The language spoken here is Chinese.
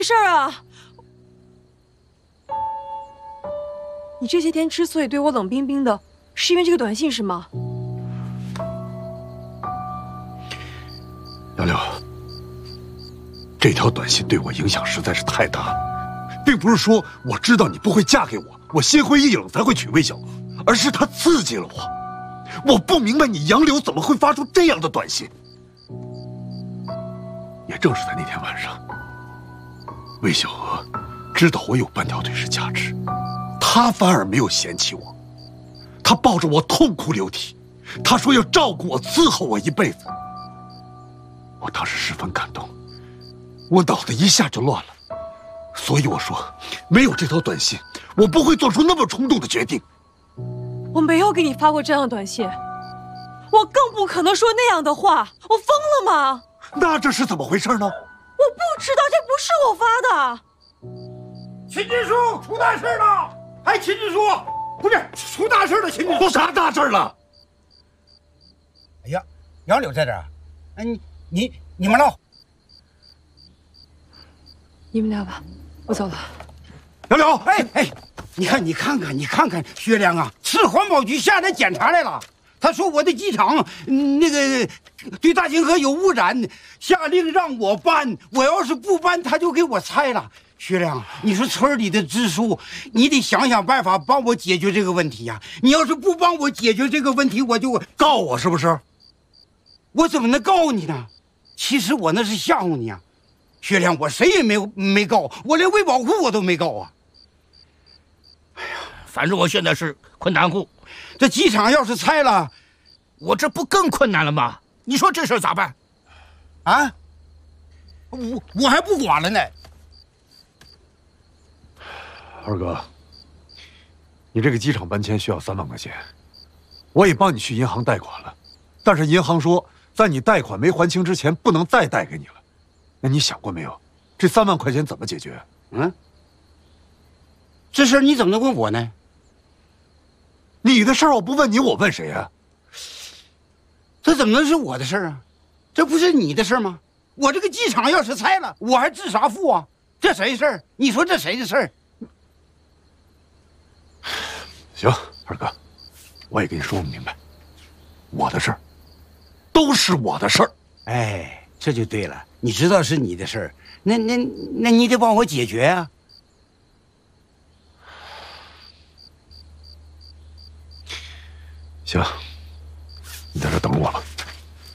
事儿啊！你这些天之所以对我冷冰冰的，是因为这个短信是吗？ 聊聊，这条短信对我影响实在是太大，并不是说我知道你不会嫁给我，我心灰意冷才会娶魏小娥，而是它刺激了我。我不明白你杨柳怎么会发出这样的短信。也正是在那天晚上，魏小娥知道我有半条腿是假肢，她反而没有嫌弃我，她抱着我痛哭流涕，她说要照顾我伺候我一辈子。我当时十分感动，我脑袋一下就乱了，所以我说没有这条短信，我不会做出那么冲动的决定。 我没有给你发过这样的短信，我更不可能说那样的话，我疯了吗？ 那这是怎么回事呢？ 我不知道，这不是我发的。 秦支书出大事了！哎，秦支书，不是出大事了，秦支书。 出啥大事了？ 哎呀，杨柳在这儿啊！哎，你们唠。 你们俩吧，我走了。 杨柳， 哎，你看看，薛良啊，市环保局下来检查来了。他说我的机场那个对大泾河有污染，下令让我搬。我要是不搬，他就给我拆了。薛良，你说村里的支书，你得想想办法帮我解决这个问题呀！你要是不帮我解决这个问题，我就告我是不是？ 我怎么能告你呢？其实我那是吓唬你啊，薛良，我谁也没告，我连卫保户我都没告啊。 哎呀，反正我现在是困难户。 这机场要是拆了， 我这不更困难了吗？你说这事儿咋办？ 啊？我还不管了呢。 二哥，你这个机场搬迁需要3万块钱，我也帮你去银行贷款了，但是银行说在你贷款没还清之前不能再贷给你了。那你想过没有，这3万块钱怎么解决？ 这事儿你怎么能问我呢？ 你的事儿我不问你，我问谁啊？ 这怎么能是我的事儿啊？这不是你的事儿吗？我这个机场要是拆了，我还致啥富啊？这谁事儿？你说这谁的事儿？ 行，二哥，我也跟你说不明白，我的事儿都是我的事儿。 哎，这就对了。你知道是你的事儿，那你得帮我解决啊。 行，你在这等我吧。